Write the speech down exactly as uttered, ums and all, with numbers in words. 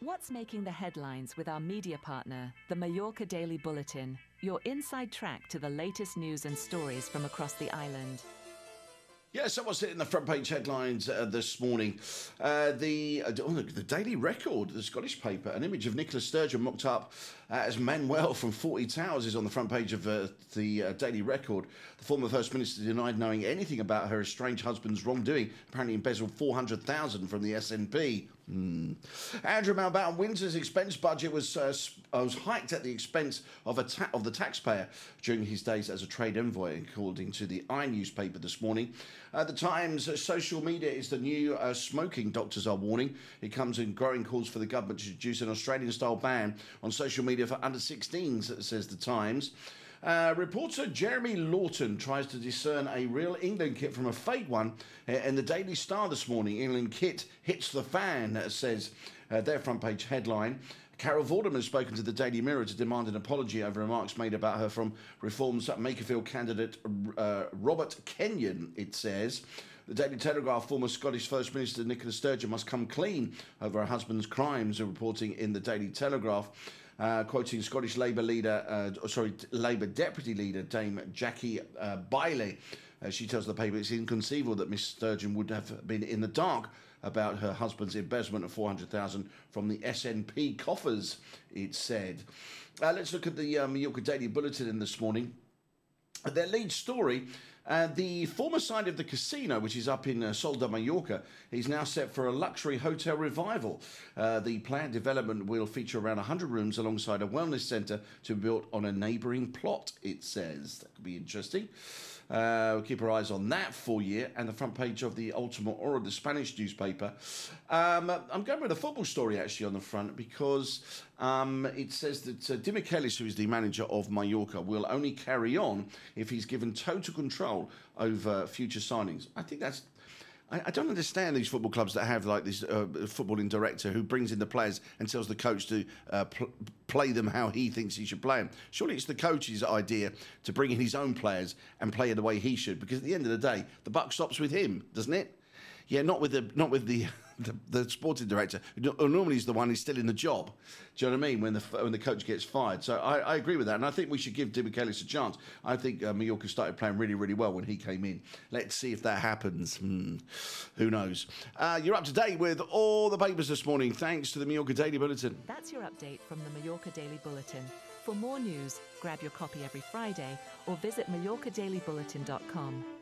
what's making the headlines with our media partner, the Mallorca Daily Bulletin, your inside track to the latest news and stories from across the island. Yeah, so what's it in the front page headlines uh, this morning? Uh, the uh, oh, the Daily Record, the Scottish paper, an image of Nicola Sturgeon mocked up uh, as Manuel from Forty Towers is on the front page of uh, the uh, Daily Record. The former First Minister denied knowing anything about her estranged husband's wrongdoing, apparently embezzled four hundred thousand dollars from the S N P. Hmm. Andrew Mountbatten Windsor's expense budget was uh, was hiked at the expense of a ta- of the taxpayer during his days as a trade envoy, according to the I newspaper this morning. Uh, the Times, uh, social media is the new uh, smoking, doctors are warning. It comes in growing calls for the government to introduce an Australian-style ban on social media for under sixteens, says the Times. Uh, reporter Jeremy Lawton tries to discern a real England kit from a fake one uh, in the Daily Star this morning. England kit hits the fan, uh, says uh, their front page headline. Carol Vorderman has spoken to the Daily Mirror to demand an apology over remarks made about her from Reform's Makerfield candidate uh, Robert Kenyon, it says. The Daily Telegraph, former Scottish First Minister Nicola Sturgeon must come clean over her husband's crimes, reporting in the Daily Telegraph. Uh, quoting Scottish Labour leader, uh, sorry, Labour Deputy Leader Dame Jackie uh, Bailey. Uh, she tells the paper it's inconceivable that Miss Sturgeon would have been in the dark about her husband's embezzlement of four hundred thousand dollars from the S N P coffers, it said. Uh, let's look at the uh, Mallorca Daily Bulletin this morning. Their lead story, uh, the former site of the casino, which is up in uh, Sol de Mallorca, is now set for a luxury hotel revival. Uh, the planned development will feature around one hundred rooms alongside a wellness centre to be built on a neighbouring plot, it says. That could be interesting. Uh, we'll keep our eyes on that for you. And the front page of the Última Hora, the Spanish newspaper. Um, I'm going with a football story, actually, on the front, because um, it says that uh, Di Michelis, who is the manager of Mallorca, will only carry on if he's given total control over future signings. I think that's... I, I don't understand these football clubs that have like this uh, footballing director who brings in the players and tells the coach to uh, pl- play them how he thinks he should play them. Surely it's the coach's idea to bring in his own players and play the way he should, because at the end of the day, the buck stops with him, doesn't it? Yeah, not with the not with the the, the sporting director, who normally is the one who's still in the job. Do you know what I mean? When the when the coach gets fired. So I, I agree with that, and I think we should give Di Michelis a chance. I think uh, Mallorca started playing really, really well when he came in. Let's see if that happens. Hmm. Who knows? Uh, you're up to date with all the papers this morning, thanks to the Mallorca Daily Bulletin. That's your update from the Mallorca Daily Bulletin. For more news, grab your copy every Friday or visit Mallorca Daily Bulletin dot com.